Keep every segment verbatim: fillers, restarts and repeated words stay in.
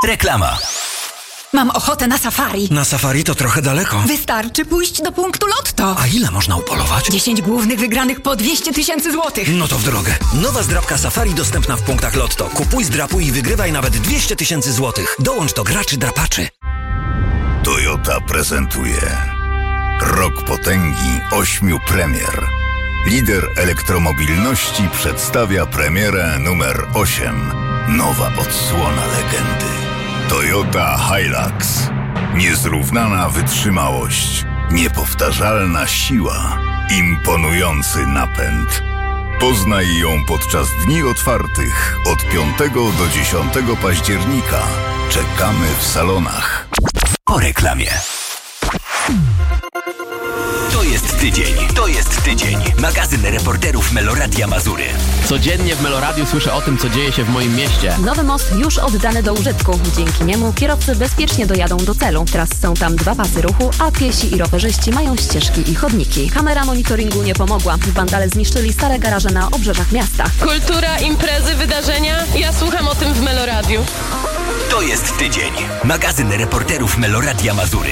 Reklama. Mam ochotę na safari. Na safari to trochę daleko. Wystarczy pójść do punktu Lotto. A ile można upolować? dziesięć głównych wygranych po dwieście tysięcy złotych. No to w drogę. Nowa zdrabka safari dostępna w punktach Lotto. Kupuj, zdrapuj i wygrywaj nawet dwieście tysięcy złotych. Dołącz do graczy drapaczy. Toyota prezentuje Rok potęgi ośmiu premier. Lider elektromobilności przedstawia premierę numer osiem. Nowa odsłona legendy. Toyota Hilux. Niezrównana wytrzymałość, niepowtarzalna siła, imponujący napęd. Poznaj ją podczas dni otwartych od piątego do dziesiątego października. Czekamy w salonach. Po reklamie. To jest tydzień, to jest tydzień. Magazyn reporterów Meloradia Mazury. Codziennie w Meloradiu słyszę o tym, co dzieje się w moim mieście. Nowy most już oddany do użytku. Dzięki niemu kierowcy bezpiecznie dojadą do celu. Teraz są tam dwa pasy ruchu, a piesi i rowerzyści mają ścieżki i chodniki. Kamera monitoringu nie pomogła. Wandale zniszczyli stare garaże na obrzeżach miasta. Kultura, imprezy, wydarzenia. Ja słucham o tym w Meloradiu. To jest tydzień. Magazyn reporterów Meloradia Mazury.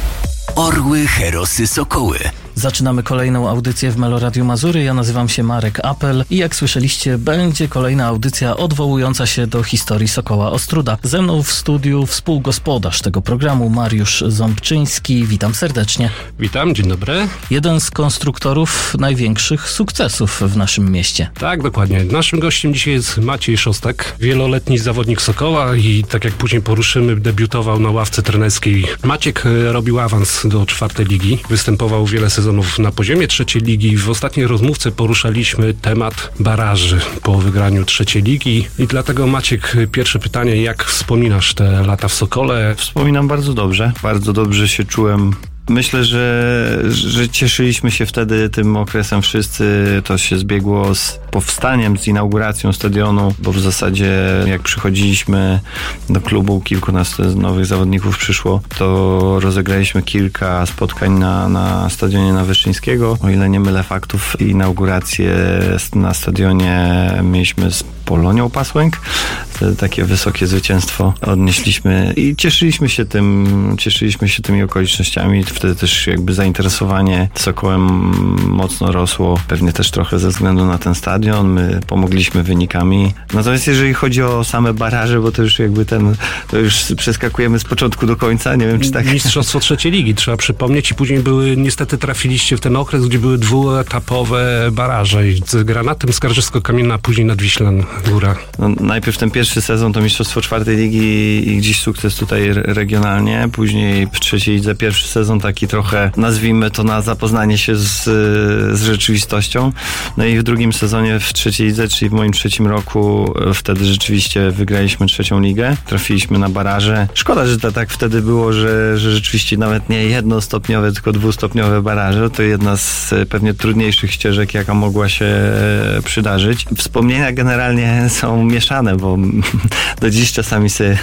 Orły, herosy, sokoły. Zaczynamy kolejną audycję w Meloradiu Mazury. Ja nazywam się Marek Apel i jak słyszeliście, będzie kolejna audycja odwołująca się do historii Sokoła Ostróda. Ze mną w studiu współgospodarz tego programu Mariusz Ząbczyński. Witam serdecznie. Witam, dzień dobry. Jeden z konstruktorów największych sukcesów w naszym mieście. Tak, dokładnie. Naszym gościem dzisiaj jest Maciej Szostak, wieloletni zawodnik Sokoła i tak jak później poruszymy, debiutował na ławce trenerskiej. Maciek robił awans do czwartej ligi, występował wiele sezonów na poziomie trzeciej ligi. W ostatniej rozmówce poruszaliśmy temat baraży po wygraniu trzeciej ligi i dlatego Maciek, pierwsze pytanie, jak wspominasz te lata w Sokole? Wspominam bardzo dobrze, bardzo dobrze się czułem. Myślę, że, że cieszyliśmy się wtedy tym okresem wszyscy. To się zbiegło z powstaniem, z inauguracją stadionu, bo w zasadzie jak przychodziliśmy do klubu, kilkunastu nowych zawodników przyszło, to rozegraliśmy kilka spotkań na, na stadionie Nawyszyńskiego. O ile nie mylę faktów, inaugurację na stadionie mieliśmy z Polonią Pasłęk. Wtedy takie wysokie zwycięstwo odnieśliśmy i cieszyliśmy się tym, cieszyliśmy się tymi okolicznościami. Wtedy też jakby zainteresowanie Sokołem mocno rosło, pewnie też trochę ze względu na ten stadion. My pomogliśmy wynikami. Natomiast jeżeli chodzi o same baraże, bo to już jakby ten, to już przeskakujemy z początku do końca, nie wiem czy tak. Mistrzostwo trzeciej ligi, trzeba przypomnieć, i później były, niestety trafiliście w ten okres, gdzie były dwuetapowe baraże i z Granatem Skarżysko-Kamienna, a później Nadwiślan Góra. No, najpierw ten pierwszy sezon to mistrzostwo czwartej ligi i gdzieś sukces tutaj regionalnie, później w trzeciej lidze pierwszy sezon taki trochę, nazwijmy to, na zapoznanie się z, z rzeczywistością. No i w drugim sezonie w trzeciej lidze, czyli w moim trzecim roku, wtedy rzeczywiście wygraliśmy trzecią ligę, trafiliśmy na baraże. Szkoda, że to tak wtedy było, że, że rzeczywiście nawet nie jednostopniowe, tylko dwustopniowe baraże. To jedna z pewnie trudniejszych ścieżek, jaka mogła się przydarzyć. Wspomnienia generalnie są mieszane, bo do dziś czasami sobie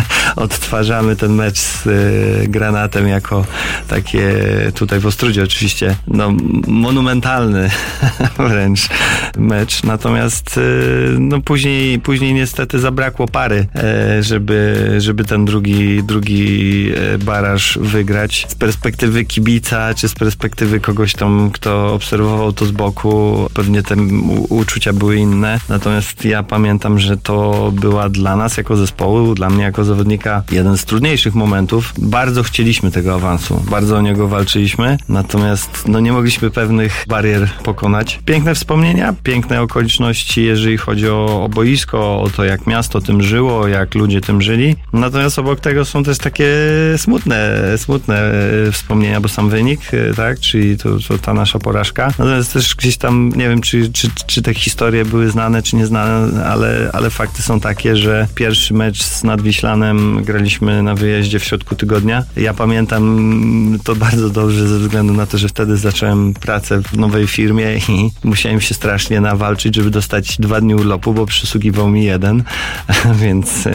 odtwarzamy ten mecz z Granatem jako takie, tutaj w Ostródzie oczywiście, no monumentalny wręcz mecz. Natomiast no później, później niestety zabrakło pary, żeby, żeby ten drugi, drugi baraż wygrać. Z perspektywy kibica, czy z perspektywy kogoś tam, kto obserwował to z boku, pewnie te uczucia były inne. Natomiast ja pamiętam, że to była dla nas jako zespołu, dla mnie jako zawodnika jeden z trudniejszych momentów. Bardzo chcieliśmy tego awansu, bardzo o niego walczyliśmy, natomiast no nie mogliśmy pewnych barier pokonać. Piękne wspomnienia, piękne okoliczności, jeżeli chodzi o, o boisko, o to, jak miasto tym żyło, jak ludzie tym żyli. Natomiast obok tego są też takie smutne, smutne wspomnienia, bo sam wynik, tak, czyli to, to ta nasza porażka. Natomiast też gdzieś tam, nie wiem, czy, czy, czy te historie były znane, czy nieznane, ale, ale fakty są takie, że pierwszy mecz z Nadwiślanem graliśmy na wyjeździe w środku tygodnia. Ja pamiętam to bardzo dobrze ze względu na to, że wtedy zacząłem pracę w nowej firmie i musiałem się strasznie chętnie nawalczyć, żeby dostać dwa dni urlopu, bo przysługiwał mi jeden, więc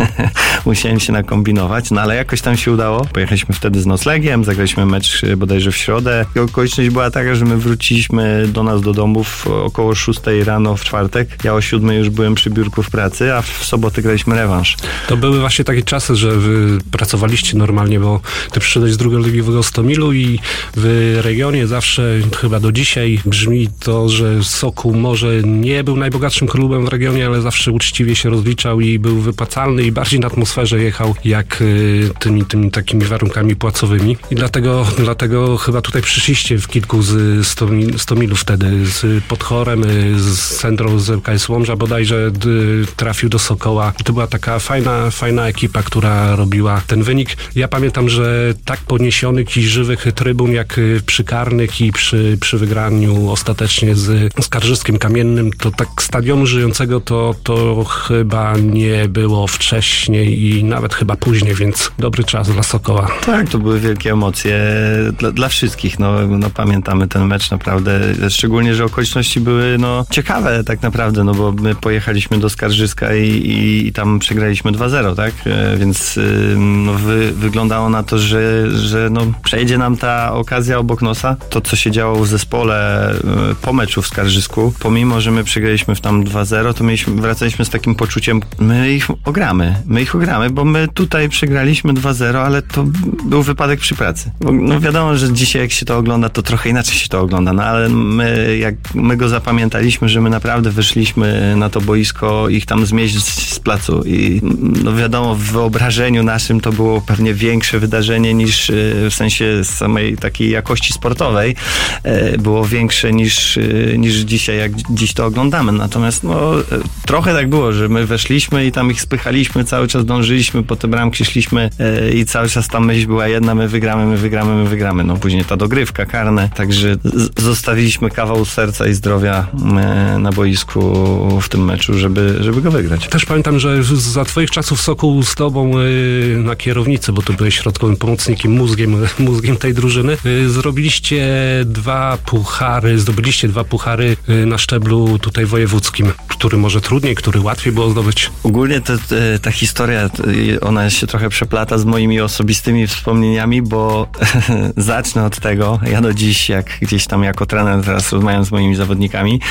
musiałem się nakombinować, no ale jakoś tam się udało. Pojechaliśmy wtedy z noclegiem, zagraliśmy mecz bodajże w środę. I okoliczność była taka, że my wróciliśmy do nas do domów około szóstej rano w czwartek. Ja o siódmej już byłem przy biurku w pracy, a w sobotę graliśmy rewanż. To były właśnie takie czasy, że wy pracowaliście normalnie, bo ty przyszedłeś z drugoligowego Stomilu i w regionie zawsze, chyba do dzisiaj brzmi to, że Sokół może nie był najbogatszym klubem w regionie, ale zawsze uczciwie się rozliczał i był wypłacalny i bardziej na atmosferze jechał jak y, tymi, tymi takimi warunkami płacowymi. I dlatego, dlatego chyba tutaj przyszliście w kilku z Stomi, Stomilów wtedy, z Podchorem, z Sędrą z L K S Łomża bodajże y, trafił do Sokoła. I to była taka fajna, fajna ekipa, która robiła ten wynik. Ja pamiętam, że tak podniesionych i żywych trybun jak przy Karnych i przy, przy wygraniu ostatecznie z Skarżyskiem Kamiennym, to tak stadionu żyjącego to, to chyba nie było wcześniej i nawet chyba później, więc dobry czas dla Sokoła. Tak, to były wielkie emocje dla, dla wszystkich. No, no pamiętamy ten mecz naprawdę, szczególnie, że okoliczności były no ciekawe tak naprawdę, no bo my pojechaliśmy do Skarżyska i, i, i tam przegraliśmy dwa zero, tak? Więc no, wy, wyglądało na to, że, że no, przejdzie nam ta okazja obok nosa. To, co się działo w zespole po meczu w Skarżysku, pomimo, że my przegraliśmy w tam dwa zero, to mieliśmy, wracaliśmy z takim poczuciem, my ich ogramy, my ich ogramy, bo my tutaj przegraliśmy dwa zero, ale to był wypadek przy pracy. No wiadomo, że dzisiaj jak się to ogląda, to trochę inaczej się to ogląda, no ale my, jak my go zapamiętaliśmy, że my naprawdę wyszliśmy na to boisko, ich tam zmieść z placu i no wiadomo, w wyobrażeniu naszym to było pewnie większe wydarzenie niż w sensie samej takiej jakości sportowej, było większe niż, niż dzisiaj, jak dziś to oglądamy. Natomiast no trochę tak było, że my weszliśmy i tam ich spychaliśmy, cały czas dążyliśmy, po te bramki szliśmy i cały czas tam myśl była jedna, my wygramy, my wygramy, my wygramy. No później ta dogrywka, karne. Także z- zostawiliśmy kawał serca i zdrowia na boisku w tym meczu, żeby, żeby go wygrać. Też pamiętam, że za twoich czasów Sokół z tobą na kierownicy, bo tu byłeś środkowym pomocnikiem, mózgiem, mózgiem tej drużyny, zrobiliście dwa puchary, zdobyliście dwa puchary na szczeblu tutaj wojewódzkim, który może trudniej, który łatwiej było zdobyć. Ogólnie te, te, ta historia, ona się trochę przeplata z moimi osobistymi wspomnieniami, bo zacznę od tego, ja do dziś, jak gdzieś tam jako trener teraz rozmawiam z moimi zawodnikami,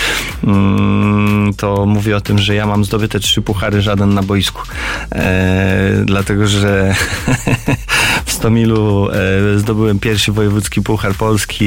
to mówię o tym, że ja mam zdobyte trzy puchary, żaden na boisku. E, dlatego, że w Stomilu e, zdobyłem pierwszy wojewódzki puchar Polski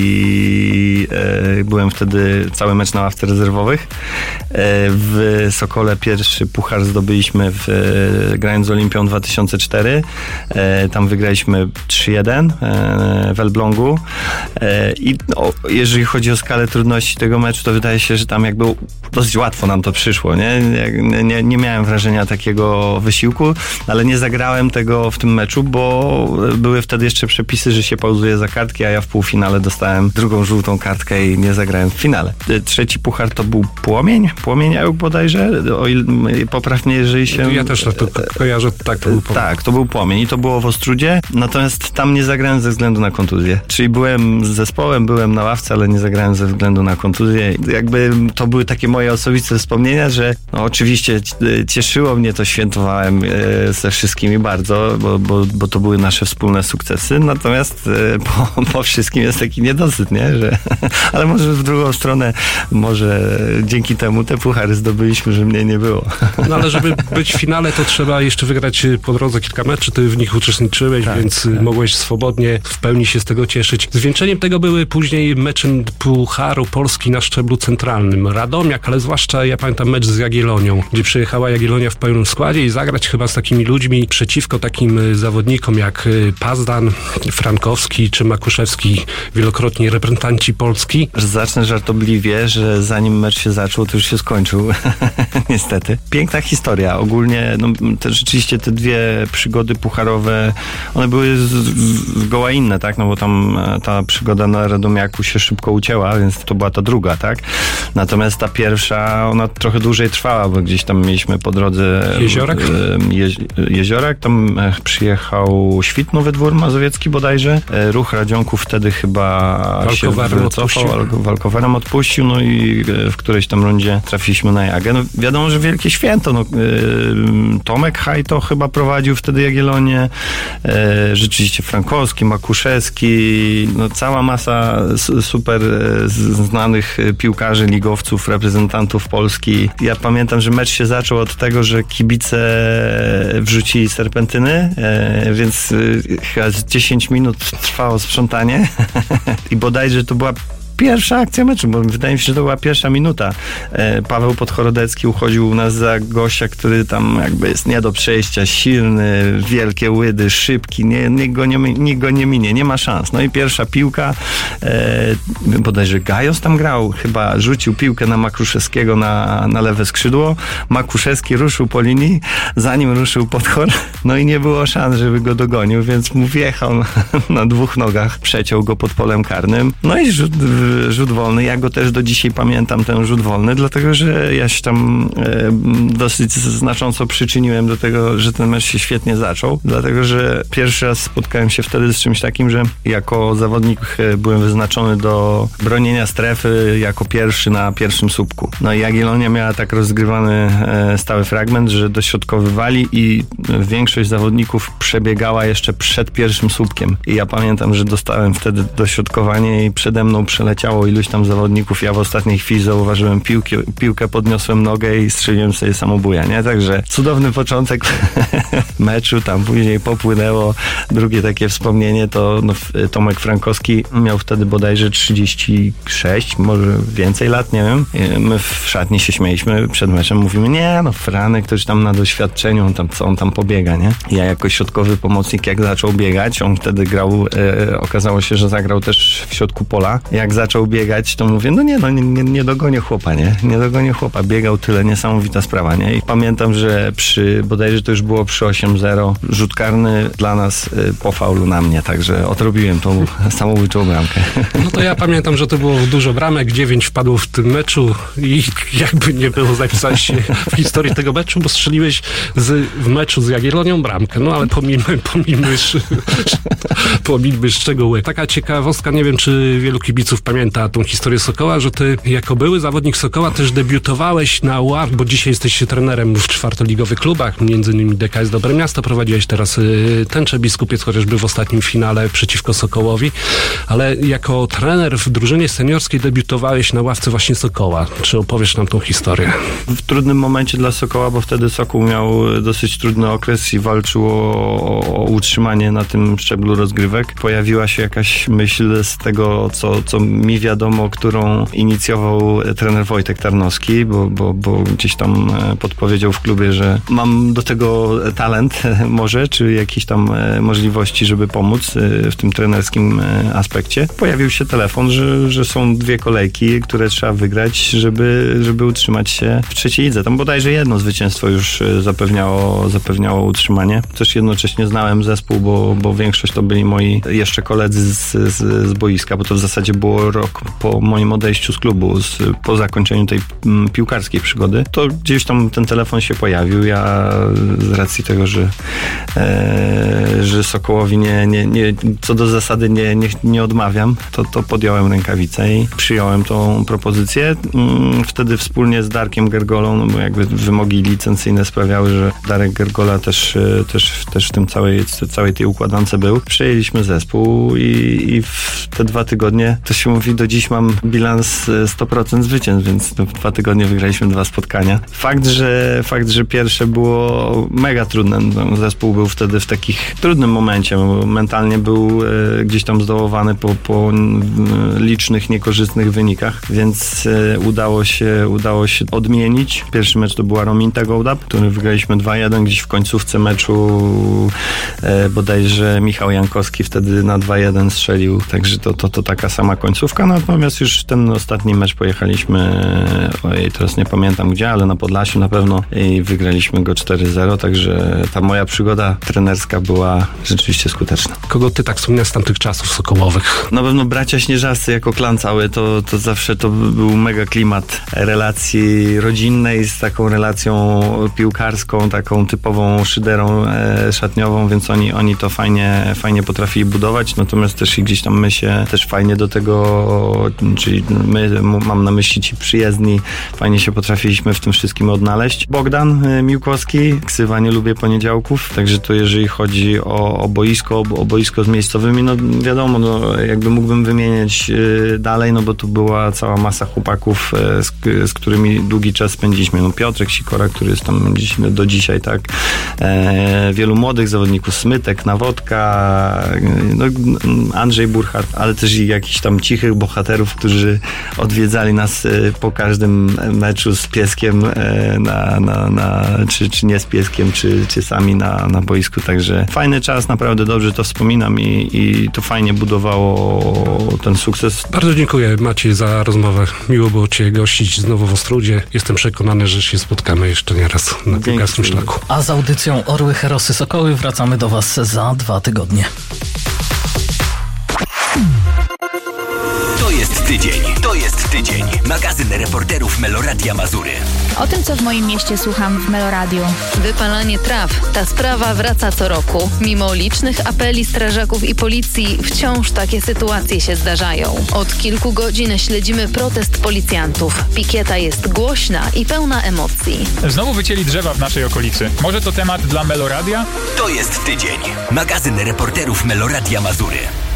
i e, byłem wtedy cały mecz na ławce rezerwowych. E, w Sokole pierwszy puchar zdobyliśmy w, e, grając z Olimpią dwa tysiące cztery. E, tam wygraliśmy trzy jeden e, w Elblągu. E, I no, jeżeli chodzi o skalę trudności tego meczu, to wydaje się, że tam jakby dosyć łatwo nam to przyszło. Nie, nie, nie, nie miałem wrażenia takiego wysiłku, ale nie zagrałem tego w tym meczu, bo były wtedy jeszcze przepisy, że się pauzuje za kartki, a ja w półfinale dostałem drugą żółtą kartkę i nie zagrałem w finale. Trzeci puchar to był Płomień, Płomień Ełk bodajże, o ile, popraw mnie, jeżeli się... Ja też to kojarzę, tak, to był Płomień. Tak, to był Płomień i to było w Ostrudzie, natomiast tam nie zagrałem ze względu na kontuzję. Czyli byłem z zespołem, byłem na ławce, ale nie zagrałem ze względu na kontuzję. Jakby to były takie moje osobiste wspomnienia, że no, oczywiście cieszyło mnie to, świętowałem e, ze wszystkimi bardzo, bo, bo, bo to były nasze wspólne sukcesy, natomiast e, po, po wszystkim jest taki niedosyt, nie? Że, ale może w drugą stronę, może dzięki temu te puchary zdobyliśmy, że mnie nie było. No ale żeby być w finale, to trzeba jeszcze wygrać po drodze kilka meczów, ty w nich uczestniczyłeś, tak, więc tak. mogłeś swobodnie w pełni się z tego cieszyć. Zwieńczeniem tego były później mecze Pucharu Polski na szczeblu centralnym. Radomiak, ale zwłaszcza ja pamiętam mecz z Jagiellonią, gdzie przyjechała Jagiellonia w pełnym składzie i zagrać chyba z takimi ludźmi przeciwko takim zawodnikom jak Pazdan, Frankowski czy Makuszewski, wielokrotnie reprezentanci Polski. Zacznę żartobliwie, że zanim mecz się zaczął, to już się skończył. Niestety. Piękna historia. Ogólnie no, te, rzeczywiście te dwie przygody pucharowe, one były zgoła inne, tak? No bo tam ta przygoda na Radomiaku się szybko ucięła, więc to była ta druga, tak? Natomiast ta pierwsza, ona trochę dłużej trwała, bo gdzieś tam mieliśmy po drodze Jeziorak? Je, Jeziorak, tam przyjechał Świt, Nowy Dwór Mazowiecki bodajże. Ruch Radzionków wtedy chyba Walkowerem się wycofał, odpuścił. Walkowerem odpuścił, no i w którejś tam rundzie trafiliśmy na Jagę. No wiadomo, że wielkie święto. No, Tomek Hajto chyba prowadził wtedy Jagiellonię. Rzeczywiście Frankowski, Makuszewski, no cała masa super znanych piłkarzy, ligowców, reprezentantów Polski. Ja pamiętam, że mecz się zaczął od tego, że kibice wrzucili serpentyny, więc chyba dziesięć minut trwało sprzątanie i bodajże to była pierwsza akcja meczu, bo wydaje mi się, że to była pierwsza minuta. Paweł Podchorodecki uchodził u nas za gościa, który tam jakby jest nie do przejścia, silny, wielkie łydy, szybki, nie, nikt, go nie, nikt go nie minie, nie ma szans. No i pierwsza piłka, e, bodajże Gajos tam grał, chyba rzucił piłkę na Makruszewskiego na, na lewe skrzydło. Makuszewski ruszył po linii, zanim ruszył Podchor, no i nie było szans, żeby go dogonił, więc mu wjechał na, na dwóch nogach, przeciął go pod polem karnym. No i rzut rzut wolny. Ja go też do dzisiaj pamiętam, ten rzut wolny, dlatego, że ja się tam e, dosyć znacząco przyczyniłem do tego, że ten mecz się świetnie zaczął, dlatego, że pierwszy raz spotkałem się wtedy z czymś takim, że jako zawodnik byłem wyznaczony do bronienia strefy jako pierwszy na pierwszym słupku. No i Jagiellonia miała tak rozgrywany e, stały fragment, że dośrodkowywali i większość zawodników przebiegała jeszcze przed pierwszym słupkiem. I ja pamiętam, że dostałem wtedy dośrodkowanie i przede mną przeleciało iluś tam zawodników. Ja w ostatniej chwili zauważyłem piłkę, piłkę podniosłem nogę i strzeliłem sobie samobuja, nie? Także cudowny początek meczu, tam później popłynęło. Drugie takie wspomnienie to no, Tomek Frankowski miał wtedy bodajże trzydzieści sześć, może więcej lat, nie wiem. My w szatni się śmieliśmy przed meczem, mówimy, nie, no Franek to już tam na doświadczeniu, on tam, co on tam pobiega, nie? Ja jako środkowy pomocnik, jak zaczął biegać, on wtedy grał, e, okazało się, że zagrał też w środku pola. Jak zaczął biegać, to mówię, no nie, no nie, nie, nie dogonię chłopa, nie? Nie dogonię chłopa. Biegał tyle, niesamowita sprawa, nie? I pamiętam, że przy, bodajże to już było przy osiem zero, rzut karny dla nas y, po faulu na mnie, także odrobiłem tą samobójczą bramkę. No to ja pamiętam, że to było dużo bramek, dziewięć wpadło w tym meczu i jakby nie było zapisać się w historii tego meczu, bo strzeliłeś z, w meczu z Jagiellonią bramkę, no ale pomijmy, pomijmy, pomijmy szczegóły. Taka ciekawostka, nie wiem, czy wielu kibiców pamięta tą historię Sokoła, że ty jako były zawodnik Sokoła też debiutowałeś na ław, bo dzisiaj jesteś trenerem w czwartoligowych klubach, między innymi D K S Dobre Miasto, prowadziłeś teraz y, Tęczę Biskupiec, chociażby w ostatnim finale przeciwko Sokołowi, ale jako trener w drużynie seniorskiej debiutowałeś na ławce właśnie Sokoła. Czy opowiesz nam tą historię? W trudnym momencie dla Sokoła, bo wtedy Sokół miał dosyć trudny okres i walczył o, o utrzymanie na tym szczeblu rozgrywek. Pojawiła się jakaś myśl z tego, co, co mi wiadomo, którą inicjował trener Wojtek Tarnowski, bo, bo, bo gdzieś tam podpowiedział w klubie, że mam do tego talent może, czy jakieś tam możliwości, żeby pomóc w tym trenerskim aspekcie. Pojawił się telefon, że, że są dwie kolejki, które trzeba wygrać, żeby, żeby utrzymać się w trzeciej lidze. Tam bodajże jedno zwycięstwo już zapewniało, zapewniało utrzymanie. Też jednocześnie znałem zespół, bo, bo większość to byli moi jeszcze koledzy z, z, z boiska, bo to w zasadzie było rok po moim odejściu z klubu, z, po zakończeniu tej m, piłkarskiej przygody. To gdzieś tam ten telefon się pojawił. Ja z racji tego, że, e, że Sokołowi nie, nie, nie, co do zasady nie, nie, nie odmawiam, to, to podjąłem rękawicę i przyjąłem tą propozycję. Wtedy wspólnie z Darkiem Gergolą, no bo jakby wymogi licencyjne sprawiały, że Darek Gergola też, też, też w tym całej, całej tej układance był. Przejęliśmy zespół i, i w te dwa tygodnie, to się mówi, do dziś mam bilans sto procent zwycięstw, więc w dwa tygodnie wygraliśmy dwa spotkania. Fakt, że, fakt, że pierwsze było mega trudne. No, zespół był wtedy w takich trudnym momencie, bo mentalnie był e, gdzieś tam zdołowany po, po e, licznych, niekorzystnych wynikach, więc e, udało się, udało się odmienić. Pierwszy mecz to była Rominta Gołdap, który wygraliśmy dwa jeden, gdzieś w końcówce meczu e, bodajże Michał Jankowski wtedy na dwa jeden strzelił, także to, to, to taka sama końcówka. koszykówka, natomiast już ten ostatni mecz pojechaliśmy, ojej, teraz nie pamiętam gdzie, ale na Podlasiu na pewno i wygraliśmy go cztery zero, także ta moja przygoda trenerska była rzeczywiście skuteczna. Kogo ty tak wspominasz z tamtych czasów sokołowych? Na pewno bracia Śnieżascy jako klan cały, to, to zawsze to był mega klimat relacji rodzinnej z taką relacją piłkarską, taką typową szyderą e, szatniową, więc oni, oni to fajnie, fajnie potrafili budować, natomiast też i gdzieś tam my się też fajnie do tego, czyli my, mam na myśli ci przyjezdni, fajnie się potrafiliśmy w tym wszystkim odnaleźć. Bogdan e, Miłkowski, ksywa nie lubię poniedziałków, także to jeżeli chodzi o, o boisko, o boisko z miejscowymi, no wiadomo, no, jakby mógłbym wymieniać e, dalej, no bo tu była cała masa chłopaków, e, z, z którymi długi czas spędziliśmy. No Piotrek Sikora, który jest tam dziś, do dzisiaj, tak. E, wielu młodych zawodników, Smytek, Nawodka, no, Andrzej Burchardt, ale też i jakichś tam cichych bohaterów, którzy odwiedzali nas e, po każdym meczu z pieskiem, e, na, na, na, czy, czy nie z pieskiem, czy, czy sami na, na boisku. Także fajny czas, naprawdę dobrze to wspominam i, i to fajnie budowało ten sukces. Bardzo dziękuję, Maciej, za rozmowę. Miło było cię gościć znowu w Ostródzie. Jestem przekonany, że się spotkamy jeszcze nie raz na piłkarskim szlaku. A z audycją Orły, Herosy, Sokoły wracamy do was za dwa tygodnie. To jest tydzień, to jest tydzień. Magazyn reporterów Meloradia Mazury. O tym, co w moim mieście słucham w Meloradiu. Wypalanie traw. Ta sprawa wraca co roku. Mimo licznych apeli strażaków i policji, wciąż takie sytuacje się zdarzają. Od kilku godzin śledzimy protest policjantów. Pikieta jest głośna i pełna emocji. Znowu wycięli drzewa w naszej okolicy. Może to temat dla Meloradia? To jest tydzień. Magazyn reporterów Meloradia Mazury.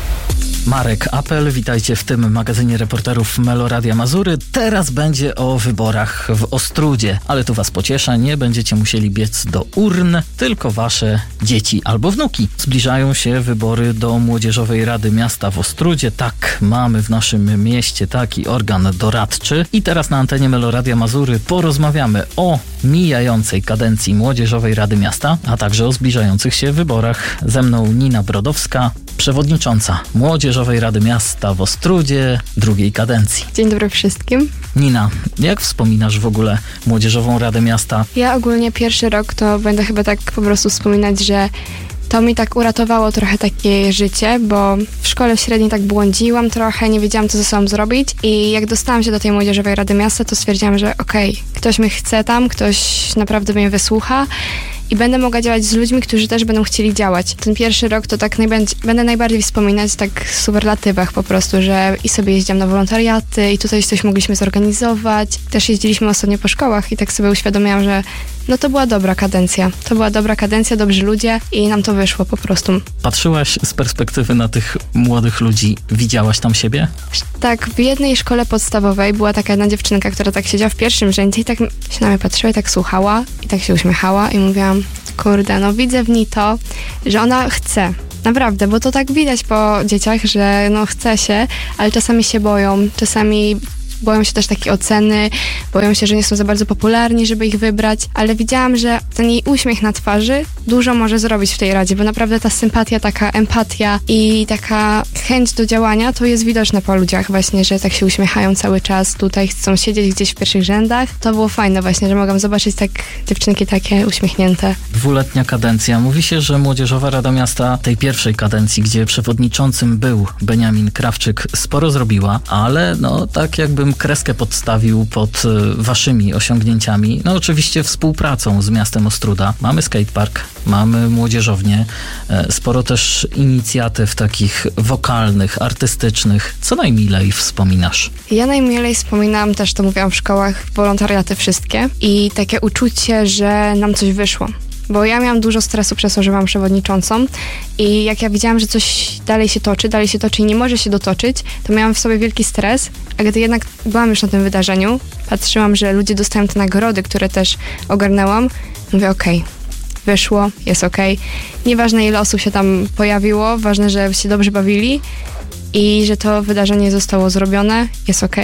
Marek Apel, witajcie w tym magazynie reporterów Meloradia Mazury. Teraz będzie o wyborach w Ostródzie, ale tu was pocieszę, nie będziecie musieli biec do urn, tylko wasze dzieci albo wnuki. Zbliżają się wybory do Młodzieżowej Rady Miasta w Ostródzie. Tak, mamy w naszym mieście taki organ doradczy. I teraz na antenie Meloradia Mazury porozmawiamy o mijającej kadencji Młodzieżowej Rady Miasta, a także o zbliżających się wyborach. Ze mną Nina Brodowska, przewodnicząca Młodzieżowej Rady Miasta w Ostródzie drugiej kadencji. Dzień dobry wszystkim. Nina, jak wspominasz w ogóle Młodzieżową Radę Miasta? Ja ogólnie pierwszy rok to będę chyba tak po prostu wspominać, że to mi tak uratowało trochę takie życie, bo w szkole średniej tak błądziłam trochę, nie wiedziałam, co ze sobą zrobić i jak dostałam się do tej Młodzieżowej Rady Miasta, to stwierdziłam, że okej, okay, ktoś mnie chce tam, ktoś naprawdę mnie wysłucha i będę mogła działać z ludźmi, którzy też będą chcieli działać. Ten pierwszy rok to tak najbardziej, będę najbardziej wspominać tak w superlatywach po prostu, że i sobie jeździłam na wolontariaty i tutaj coś mogliśmy zorganizować. Też jeździliśmy ostatnio po szkołach i tak sobie uświadomiłam, że no to była dobra kadencja. To była dobra kadencja, dobrzy ludzie i nam to wyszło po prostu. Patrzyłaś z perspektywy na tych młodych ludzi, widziałaś tam siebie? Tak, w jednej szkole podstawowej była taka jedna dziewczynka, która tak siedziała w pierwszym rzędzie i tak się na mnie patrzyła i tak słuchała i tak się uśmiechała i mówiłam, kurde, no widzę w niej to, że ona chce. Naprawdę, bo to tak widać po dzieciach, że no chce się, ale czasami się boją, czasami boją się też takiej oceny, boją się, że nie są za bardzo popularni, żeby ich wybrać, ale widziałam, że ten jej uśmiech na twarzy dużo może zrobić w tej radzie, bo naprawdę ta sympatia, taka empatia i taka chęć do działania to jest widoczne po ludziach właśnie, że tak się uśmiechają cały czas, tutaj chcą siedzieć gdzieś w pierwszych rzędach. To było fajne właśnie, że mogłam zobaczyć tak dziewczynki takie uśmiechnięte. Dwuletnia kadencja. Mówi się, że Młodzieżowa Rada Miasta tej pierwszej kadencji, gdzie przewodniczącym był Beniamin Krawczyk, sporo zrobiła, ale no tak jakbym kreskę podstawił pod waszymi osiągnięciami. No oczywiście współpracą z miastem Ostróda. Mamy skatepark, mamy młodzieżownię, sporo też inicjatyw takich wokalnych, artystycznych. Co najmilej wspominasz? Ja najmilej wspominam, też to mówiłam w szkołach, wolontariaty wszystkie i takie uczucie, że nam coś wyszło. Bo ja miałam dużo stresu przez to, że byłam przewodniczącą i jak ja widziałam, że coś dalej się toczy, dalej się toczy i nie może się dotoczyć, to miałam w sobie wielki stres, a gdy jednak byłam już na tym wydarzeniu, patrzyłam, że ludzie dostają te nagrody, które też ogarnęłam, mówię okej, okay, wyszło, jest okej. Okay. Nieważne ile osób się tam pojawiło, ważne, że się dobrze bawili i że to wydarzenie zostało zrobione, jest okej. Okay.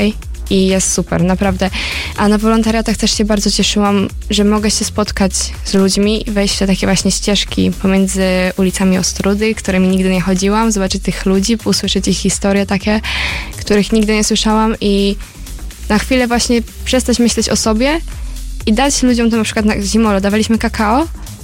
i jest super, naprawdę. A na wolontariatach też się bardzo cieszyłam, że mogę się spotkać z ludźmi, wejść w te takie właśnie ścieżki pomiędzy ulicami Ostródy, którymi nigdy nie chodziłam, zobaczyć tych ludzi, usłyszeć ich historie takie, których nigdy nie słyszałam i na chwilę właśnie przestać myśleć o sobie i dać ludziom to na przykład na zimolo. Dawaliśmy kakao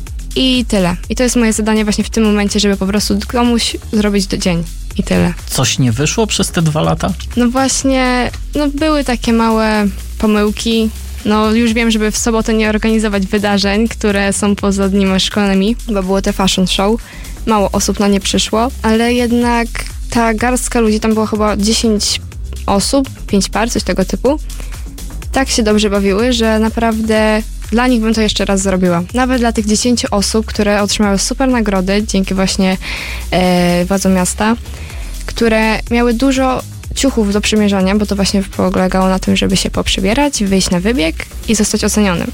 i tyle. I to jest moje zadanie właśnie w tym momencie, żeby po prostu komuś zrobić do dzień. I tyle. Coś nie wyszło przez te dwa lata? No właśnie, no były takie małe pomyłki. No już wiem, żeby w sobotę nie organizować wydarzeń, które są poza dniami szkolnymi, bo było te fashion show. Mało osób na nie przyszło, ale jednak ta garstka ludzi, tam było chyba dziesięć osób, pięć par, coś tego typu, tak się dobrze bawiły, że naprawdę dla nich bym to jeszcze raz zrobiła. Nawet dla tych dziesięciu osób, które otrzymały super nagrody dzięki właśnie e, władzom miasta, które miały dużo ciuchów do przymierzania, bo to właśnie polegało na tym, żeby się poprzybierać, wyjść na wybieg i zostać ocenionym.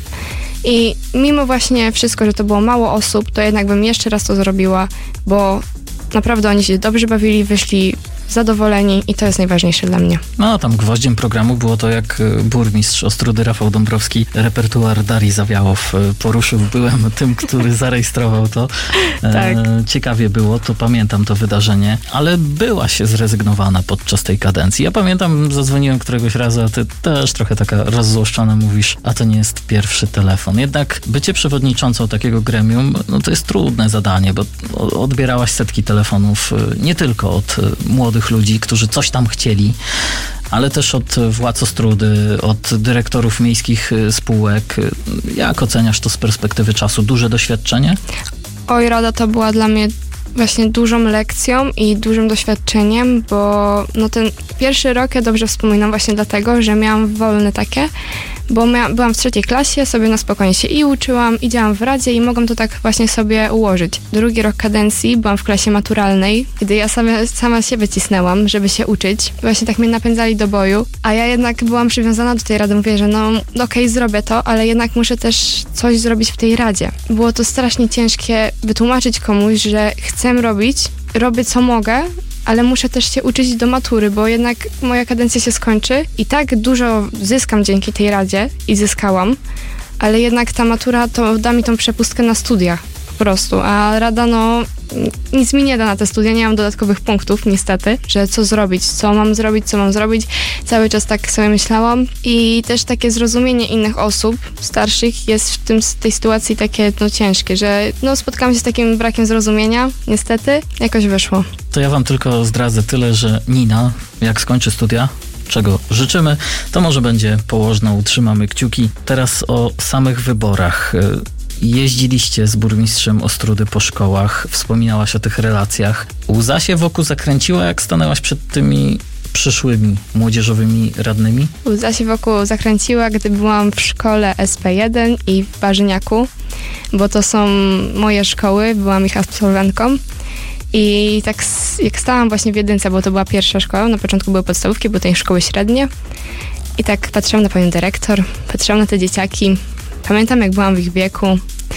I mimo właśnie wszystko, że to było mało osób, to jednak bym jeszcze raz to zrobiła, bo naprawdę oni się dobrze bawili, wyszli zadowoleni i to jest najważniejsze dla mnie. No, tam gwoździem programu było to, jak burmistrz Ostródy Rafał Dąbrowski repertuar Darii Zawiałow poruszył. Byłem tym, który zarejestrował to. Tak. E, ciekawie było, to pamiętam to wydarzenie, ale była się zrezygnowana podczas tej kadencji. Ja pamiętam, zadzwoniłem któregoś razu, a ty też trochę taka rozzłoszczona mówisz, a to nie jest pierwszy telefon. Jednak bycie przewodniczącą takiego gremium, no to jest trudne zadanie, bo odbierałaś setki telefonów nie tylko od młodych ludzi, którzy coś tam chcieli, ale też od władz Ostródy, od dyrektorów miejskich spółek. Jak oceniasz to z perspektywy czasu? Duże doświadczenie? Oj, Rada to była dla mnie właśnie dużą lekcją i dużym doświadczeniem, bo no ten pierwszy rok ja dobrze wspominam właśnie dlatego, że miałam wolne takie, bo mia- byłam w trzeciej klasie, sobie na spokojnie się i uczyłam, i działam w radzie i mogłam to tak właśnie sobie ułożyć. Drugi rok kadencji byłam w klasie maturalnej, gdy ja sama, sama siebie cisnęłam, żeby się uczyć. Właśnie tak mnie napędzali do boju, a ja jednak byłam przywiązana do tej rady. Mówię, że no okej, okay, zrobię to, ale jednak muszę też coś zrobić w tej radzie. Było to strasznie ciężkie wytłumaczyć komuś, że chcę robić, robię co mogę, ale muszę też się uczyć do matury, bo jednak moja kadencja się skończy i tak dużo zyskam dzięki tej radzie i zyskałam, ale jednak ta matura to da mi tą przepustkę na studiach po prostu, a rada no nic mi nie da na te studia, nie mam dodatkowych punktów niestety, że co zrobić, co mam zrobić, co mam zrobić. Cały czas tak sobie myślałam i też takie zrozumienie innych osób starszych jest w tym, tej sytuacji takie no ciężkie, że no spotkałam się z takim brakiem zrozumienia, niestety jakoś wyszło. To ja wam tylko zdradzę tyle, że Nina, jak skończy studia, czego życzymy, to może będzie położna, utrzymamy kciuki. Teraz o samych wyborach. Jeździliście z burmistrzem Ostródy po szkołach, wspominałaś o tych relacjach. Łza się wokół zakręciła, jak stanęłaś przed tymi przyszłymi młodzieżowymi radnymi? Łza się wokół zakręciła, gdy byłam w szkole S P jeden i w Barzyniaku, bo to są moje szkoły, byłam ich absolwentką. I tak jak stałam właśnie w jedynce, bo to była pierwsza szkoła, na początku były podstawówki, były tej szkoły średnie i tak patrzyłam na panią dyrektor, patrzyłam na te dzieciaki, pamiętam jak byłam w ich wieku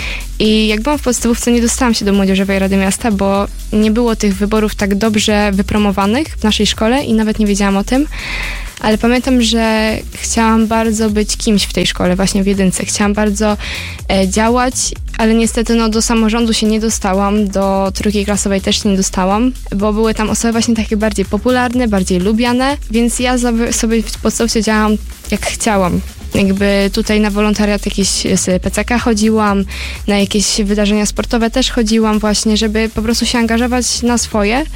i jak byłam w podstawówce nie dostałam się do Młodzieżowej Rady Miasta, bo nie było tych wyborów tak dobrze wypromowanych w naszej szkole i nawet nie wiedziałam o tym, ale pamiętam, że chciałam bardzo być kimś w tej szkole, właśnie w jedynce. Chciałam bardzo e, działać, ale niestety no, do samorządu się nie dostałam, do trójki klasowej też się nie dostałam, bo były tam osoby właśnie takie bardziej popularne, bardziej lubiane, więc ja sobie w podstawce działałam jak chciałam. Jakby tutaj na wolontariat jakieś z P C K chodziłam, na jakieś wydarzenia sportowe też chodziłam właśnie, żeby po prostu się angażować na swoje,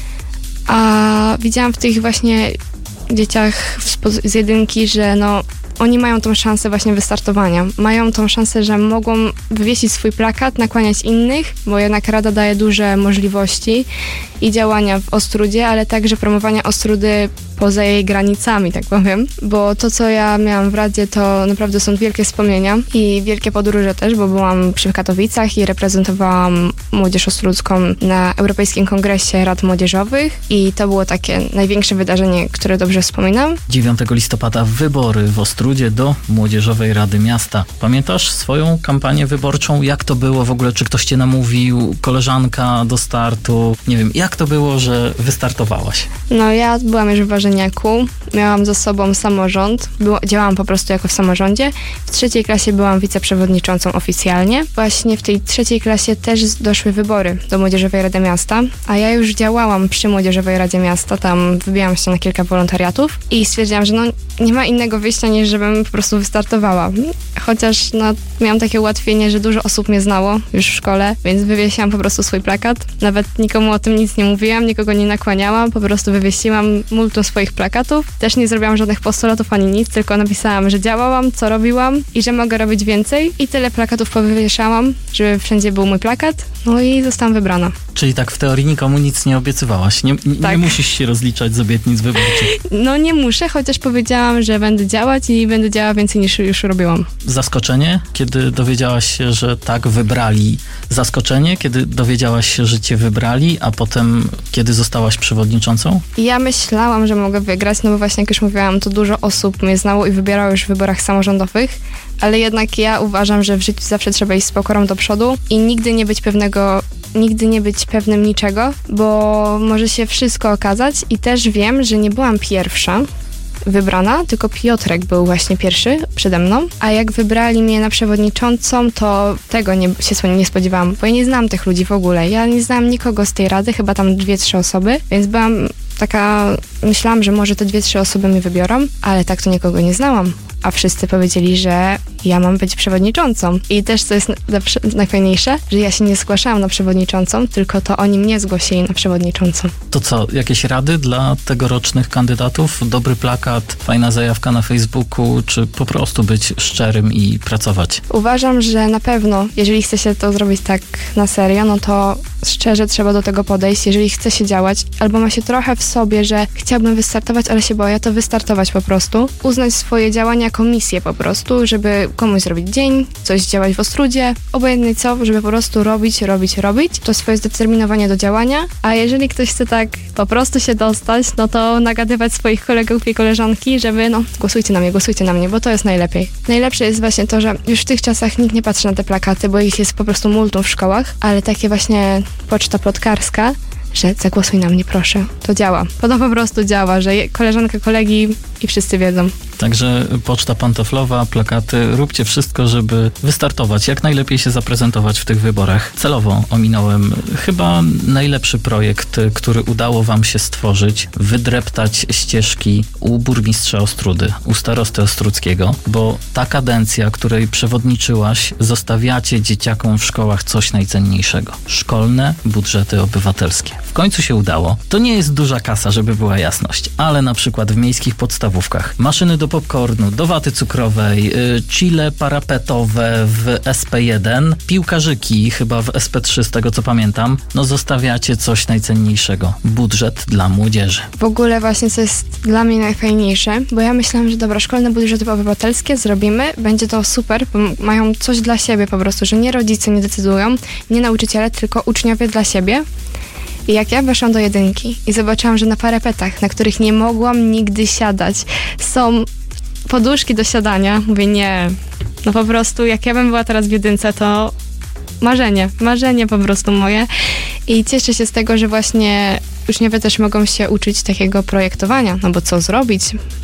a widziałam w tych właśnie dzieciach z jedynki, że no oni mają tą szansę właśnie wystartowania. Mają tą szansę, że mogą wywiesić swój plakat, nakłaniać innych, bo jednak Rada daje duże możliwości i działania w Ostródzie, ale także promowania Ostródy poza jej granicami, tak powiem. Bo to, co ja miałam w Radzie, to naprawdę są wielkie wspomnienia i wielkie podróże też, bo byłam przy Katowicach i reprezentowałam Młodzież Ostródzką na Europejskim Kongresie Rad Młodzieżowych i to było takie największe wydarzenie, które dobrze wspominam. dziewiątego listopada wybory w Ostródzie do Młodzieżowej Rady Miasta. Pamiętasz swoją kampanię wyborczą? Jak to było w ogóle? Czy ktoś cię namówił? Koleżanka do startu? Nie wiem, jak to było, że wystartowałaś? No ja byłam już w Warszawie Warzeniaku miałam za sobą samorząd, było, działałam po prostu jako w samorządzie. W trzeciej klasie byłam wiceprzewodniczącą oficjalnie. Właśnie w tej trzeciej klasie też doszły wybory do Młodzieżowej Rady Miasta, a ja już działałam przy Młodzieżowej Radzie Miasta, tam wybijałam się na kilka wolontariatów i stwierdziłam, że no nie ma innego wyjścia niż żebym po prostu wystartowała. Chociaż no, miałam takie ułatwienie, że dużo osób mnie znało już w szkole, więc wywiesiłam po prostu swój plakat. Nawet nikomu o tym nic nie mówiłam, nikogo nie nakłaniałam, po prostu wywiesiłam multum swoich plakatów. Też nie zrobiłam żadnych postulatów ani nic, tylko napisałam, że działałam, co robiłam i że mogę robić więcej. I tyle plakatów powywieszałam, żeby wszędzie był mój plakat. No i zostałam wybrana. Czyli tak w teorii nikomu nic nie obiecywałaś. Nie, nie, tak. nie musisz się rozliczać z obietnic wyborczych. No nie muszę, chociaż powiedziałam, że będę działać i będę działała więcej niż już robiłam. Zaskoczenie, kiedy dowiedziałaś się, że tak wybrali. Zaskoczenie, kiedy dowiedziałaś się, że cię wybrali, a potem kiedy zostałaś przewodniczącą? Ja myślałam, że mogę wygrać, no bo właśnie jak już mówiłam, to dużo osób mnie znało i wybierało już w wyborach samorządowych, ale jednak ja uważam, że w życiu zawsze trzeba iść z pokorą do przodu i nigdy nie być pewnego nigdy nie być pewnym niczego, bo może się wszystko okazać i też wiem, że nie byłam pierwsza wybrana, tylko Piotrek był właśnie pierwszy przede mną, a jak wybrali mnie na przewodniczącą, to tego nie, się nie spodziewałam, bo ja nie znam tych ludzi w ogóle. Ja nie znam nikogo z tej rady, chyba tam dwie, trzy osoby, więc byłam taka, myślałam, że może te dwie, trzy osoby mnie wybiorą, ale tak to nikogo nie znałam. A wszyscy powiedzieli, że ja mam być przewodniczącą. I też, co jest najfajniejsze, że ja się nie zgłaszałam na przewodniczącą, tylko to oni mnie zgłosili na przewodniczącą. To co, jakieś rady dla tegorocznych kandydatów? Dobry plakat, fajna zajawka na Facebooku, czy po prostu być szczerym i pracować? Uważam, że na pewno, jeżeli chce się to zrobić tak na serio, no to szczerze trzeba do tego podejść. Jeżeli chce się działać, albo ma się trochę w sobie, że chciałbym wystartować, ale się boję, to wystartować po prostu. Uznać swoje działania jako misję po prostu, żeby komuś zrobić dzień, coś działać w Ostródzie, obojętnie co, żeby po prostu robić, robić, robić. To swoje zdeterminowanie do działania, a jeżeli ktoś chce tak po prostu się dostać, no to nagadywać swoich kolegów i koleżanki, żeby no głosujcie na mnie, głosujcie na mnie, bo to jest najlepiej. Najlepsze jest właśnie to, że już w tych czasach nikt nie patrzy na te plakaty, bo ich jest po prostu multum w szkołach, ale takie właśnie poczta plotkarska, że zagłosuj na mnie proszę, to działa. To po prostu działa, że koleżanka, kolegi i wszyscy wiedzą. Także poczta pantoflowa, plakaty, róbcie wszystko, żeby wystartować, jak najlepiej się zaprezentować w tych wyborach. Celowo ominąłem chyba najlepszy projekt, który udało wam się stworzyć, wydreptać ścieżki u burmistrza Ostródy, u starosty ostródzkiego, bo ta kadencja, której przewodniczyłaś, zostawiacie dzieciakom w szkołach coś najcenniejszego. Szkolne budżety obywatelskie. W końcu się udało. To nie jest duża kasa, żeby była jasność, ale na przykład w miejskich podstawówkach maszyny do popcornu, do waty cukrowej, yy, chile parapetowe w S P jeden, piłkarzyki chyba w S P trzy, z tego co pamiętam, no zostawiacie coś najcenniejszego. Budżet dla młodzieży. W ogóle właśnie co jest dla mnie najfajniejsze, bo ja myślałam, że dobra, szkolne budżety obywatelskie zrobimy, będzie to super, bo mają coś dla siebie po prostu, że nie rodzice nie decydują, nie nauczyciele, tylko uczniowie dla siebie. I jak ja weszłam do jedynki i zobaczyłam, że na parapetach, na których nie mogłam nigdy siadać, są poduszki do siadania, mówię nie, no po prostu jak ja bym była teraz w jedynce, to marzenie, marzenie po prostu moje. I cieszę się z tego, że właśnie uczniowie też mogą się uczyć takiego projektowania, no bo co zrobić?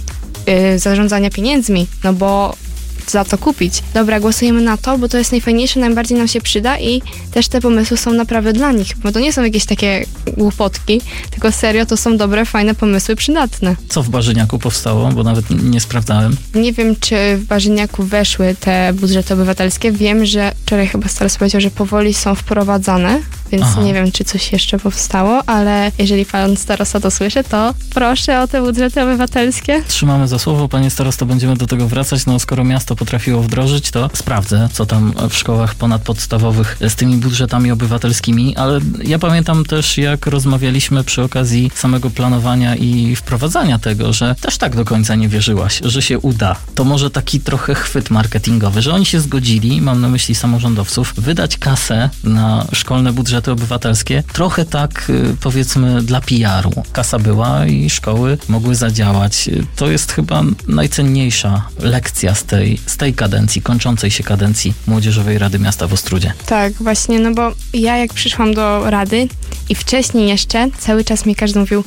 Yy, zarządzania pieniędzmi, no bo za to kupić. Dobra, głosujemy na to, bo to jest najfajniejsze, najbardziej nam się przyda i też te pomysły są naprawdę dla nich, bo to nie są jakieś takie głupotki, tylko serio to są dobre, fajne pomysły, przydatne. Co w Barzyniaku powstało, bo nawet nie sprawdzałem. Nie wiem, czy w Barzyniaku weszły te budżety obywatelskie. Wiem, że wczoraj chyba starosta powiedział, że powoli są wprowadzane, więc Aha. nie wiem, czy coś jeszcze powstało, ale jeżeli pan starosta to słyszy, to proszę o te budżety obywatelskie. Trzymamy za słowo, panie starosto, będziemy do tego wracać, no skoro miasto potrafiło wdrożyć, to sprawdzę, co tam w szkołach ponadpodstawowych z tymi budżetami obywatelskimi, ale ja pamiętam też, jak rozmawialiśmy przy okazji samego planowania i wprowadzania tego, że też tak do końca nie wierzyłaś, że się uda. To może taki trochę chwyt marketingowy, że oni się zgodzili, mam na myśli samorządowców, wydać kasę na szkolne budżety obywatelskie, trochę tak powiedzmy dla P R u. Kasa była i szkoły mogły zadziałać. To jest chyba najcenniejsza lekcja z tej, z tej kadencji, kończącej się kadencji Młodzieżowej Rady Miasta w Ostródzie. Tak, właśnie, no bo ja jak przyszłam do Rady i wcześniej jeszcze cały czas mi każdy mówił,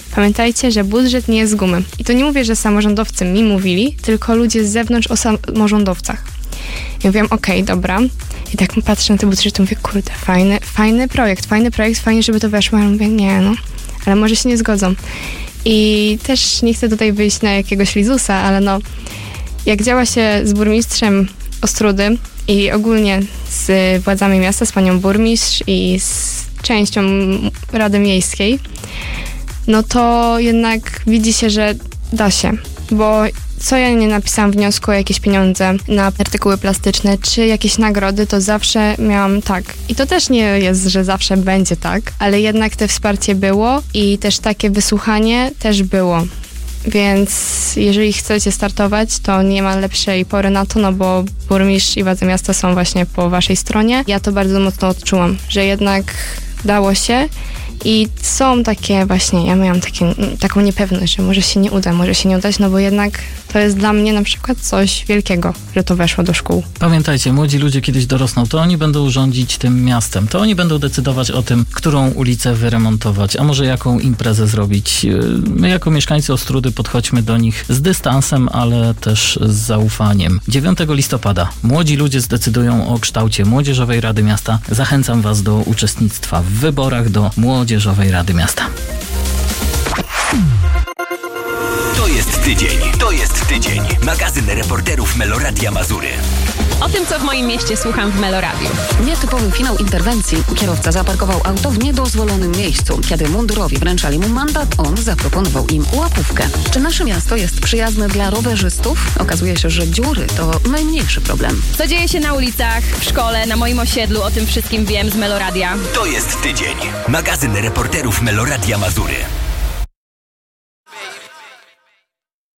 Pamiętajcie, że budżet nie jest z gumy. I to nie mówię, że samorządowcy mi mówili, tylko ludzie z zewnątrz o samorządowcach. I mówiłam, okej, okay, dobra. I tak patrzę na te budżety i mówię, kurde, fajny, fajny projekt, fajny projekt, fajnie, żeby to weszło. Ale mówię, nie no, ale może się nie zgodzą. I też nie chcę tutaj wyjść na jakiegoś lizusa, ale no, jak działa się z burmistrzem Ostródy i ogólnie z władzami miasta, z panią burmistrz i z częścią Rady Miejskiej, no to jednak widzi się, że da się, bo co ja nie napisałam wniosku o jakieś pieniądze na artykuły plastyczne, czy jakieś nagrody, to zawsze miałam tak. I to też nie jest, że zawsze będzie tak, ale jednak te wsparcie było i też takie wysłuchanie też było. Więc jeżeli chcecie startować, to nie ma lepszej pory na to, no bo burmistrz i władze miasta są właśnie po waszej stronie. Ja to bardzo mocno odczułam, że jednak dało się. I są takie właśnie, ja miałam takie, taką niepewność, że może się nie uda, może się nie udać, no bo jednak to jest dla mnie na przykład coś wielkiego, że to weszło do szkół. Pamiętajcie, młodzi ludzie kiedyś dorosną, to oni będą rządzić tym miastem, to oni będą decydować o tym, którą ulicę wyremontować, a może jaką imprezę zrobić. My jako mieszkańcy Ostródy podchodźmy do nich z dystansem, ale też z zaufaniem. dziewiątego listopada młodzi ludzie zdecydują o kształcie Młodzieżowej Rady Miasta. Zachęcam was do uczestnictwa w wyborach do Młodzieżowej Rady Miasta. To jest tydzień, to jest tydzień. Magazyn reporterów Meloradia Mazury. O tym, co w moim mieście słucham w Meloradiu. Nietypowy finał interwencji. Kierowca zaparkował auto w niedozwolonym miejscu. Kiedy mundurowi wręczali mu mandat, on zaproponował im łapówkę. Czy nasze miasto jest przyjazne dla rowerzystów? Okazuje się, że dziury to najmniejszy problem. Co dzieje się na ulicach, w szkole, na moim osiedlu, o tym wszystkim wiem z Meloradia. To jest tydzień. Magazyn reporterów Meloradia Mazury.